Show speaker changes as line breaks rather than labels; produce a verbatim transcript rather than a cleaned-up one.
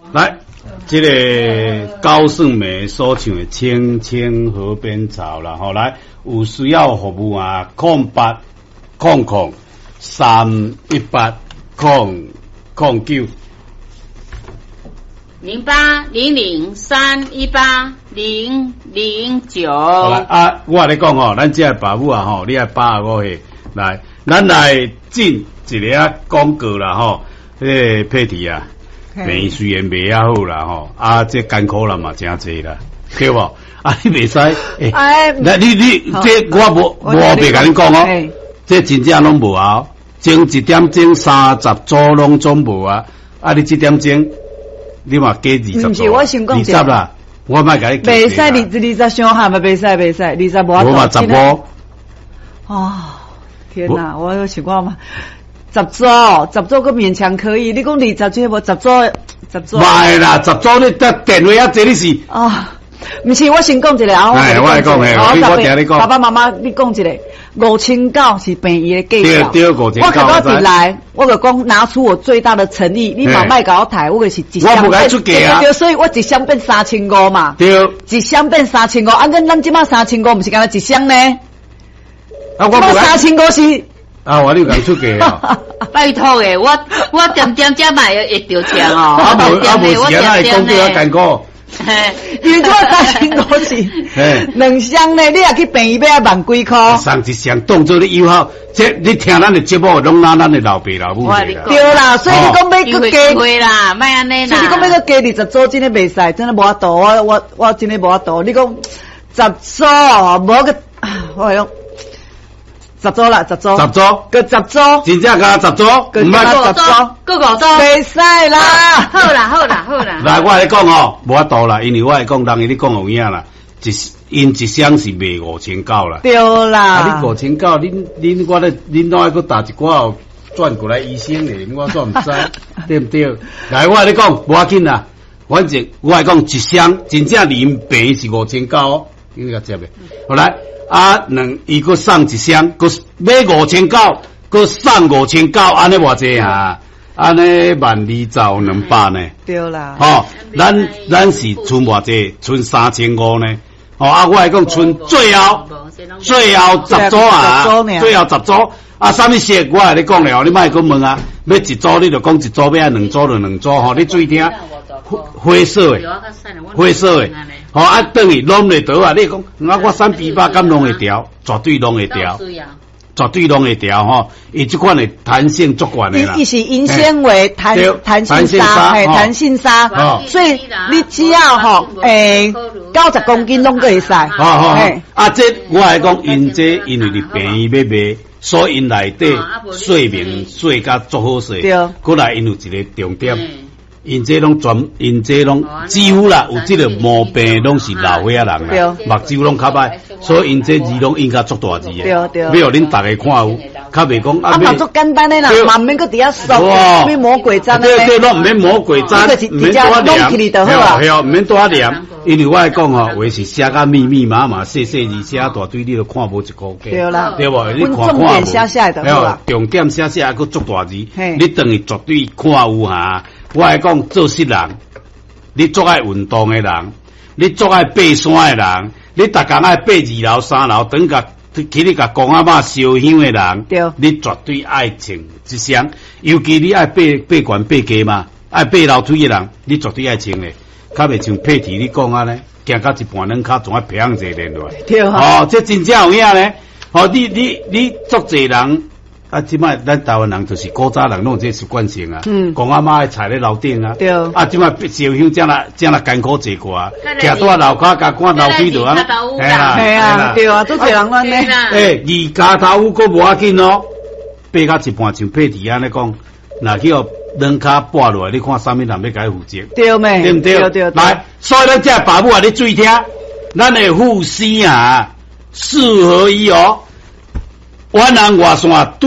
来，这个高胜美所唱的《青青河边草》啦，吼，来有需要服务啊，空八空空三一八空空九。
零八零零三一八零零九。
好啦啊，我来讲吼，咱这个爸母啊吼，你爱把握下来，咱来进一个啊广告啦吼，迄、那个配题啊，病虽然袂遐好啦吼，啊这艰苦人嘛真济啦，对无？啊你袂使，诶、欸，那、哎、你你这我无我袂甲你讲哦，这真正拢无啊，前一点钟三十组拢总无啊，啊你这点钟。你嘛加二十，
不是我先讲
二十啦，我莫甲你。
袂使二二十伤害嘛，袂使袂使，二十无法度。
我嘛十五。
哦，天哪！我有想过嘛，十组，十组个勉强可以。你讲二十这无十组，十组。
歹啦，十组你得电话啊，这你是。
哦，不是，我先讲一个啊。
哎，我来讲诶，我听你讲。
爸爸妈妈，你讲一个。五千九是病医的计较，
对对，五千九。
我甲我进来，我就讲拿出我最大的诚意，你嘛莫甲我抬，我就是一箱变。
我不该出价啊。
对，所以我一箱变三千五嘛。
对。
一箱变三千五，按跟咱即马三千五，不是干那一箱呢？
啊，我不
三千五是。
啊，我你讲出价啊。
拜托诶，我我点点才买会着钱哦。
啊无啊无时间来讲对我艰苦。
因为我三千五是两箱呢，你也去病医要万几块。
送一箱当做你友好，这你听咱的节目，拢拿咱的老爸老母的啦。
对啦，所以你讲要个
加啦，莫安尼啦。
所以你讲要个加二十组，真的袂使，真的无法度。我我我真的无法度。你讲十组，无个，我讲十组啦，十组。十
组，
个十组。
真正加十组，
个十组，
个五组。
袂使啦。
好啦，好啦，好啦。
来，我来讲哦，无法度啦，因为我来讲，人伊你讲有影啦，一因一箱是卖五千九啦。
对啦。
啊，你五千九，恁恁我咧，恁拢爱搁打一寡哦，转过来医生咧，我怎唔知，对不对？来，我来讲，无要紧啦，反正我来讲一箱，真正连病是五千九，你个接袂？好来。啊，两伊搁送一箱，搁买五千九，搁送五千九，安尼偌济啊？安尼万二兆两百呢？
对啦。
哦，咱咱是存偌济？存三千五呢？哦，啊，我来讲存最后最后十组啊，最后十组啊，啥物色我来你讲了，你莫搁问啊，要一组你就讲一组，要两组就两组，吼，你注意听。灰色的，灰色的，好啊，等于弄会到啊！你讲，啊，我三比八敢弄会调，绝对弄会调，绝对弄会调吼。伊这款的弹性足悬的啦。
伊是银纤维弹弹性纱，嘿，弹性纱，所以你只要吼，诶，九十公斤拢可以使。
好好啊，这我来讲，因这因为你便宜要卖，所以因内底说明说甲足好势。对，过来因有一个重点。因这拢全，因这拢几乎啦，有这个毛病拢是老岁仔人啦，目睭拢较歹，所以因这字拢应该足大字的，要互恁大家看有，较袂讲啊。
啊，足简单的啦，嘛免搁底下扫，免魔鬼章
对对，拢毋免魔鬼章，毋免多念，系啊，毋免多念。因为我来讲吼，话是写甲密密麻麻、细细字写大堆，你都看无一个。
对啦，
对无？你看看无。重点写下来就好啦。重点写写还搁足大字，你等于绝对看有哈。我来讲，做事人，你做爱运动的人，你做爱爬山的人，你逐工爱爬二楼、三楼，等甲去你甲公阿妈烧香的人，对，你绝对爱穿一双。尤其你爱爬爬悬爬低嘛，爱爬楼梯的人，你绝对爱穿的。较袂像配题你讲啊呢，行到一半两骹总爱培养一个连落来。对哦，这真正有影呢。哦，你你你足侪人。啊，即摆咱台湾人就是古早人，拢有这习惯性啊。嗯，公阿妈爱踩咧楼顶啊。对。啊，即摆烧香正啦，正啦艰苦坐过啊，徛在楼骹甲看楼梯度啊。
系啦，系啊，对啊，都侪人安尼。
诶，二家头屋阁无要紧哦，爬到一半像配题安尼讲，若去互两骹拨落来，你看啥物人要甲伊负责？对咩？对唔对？对对。来，所以咱这爸母啊，你注意听，咱的护膝啊，四合一哦，弯人外线。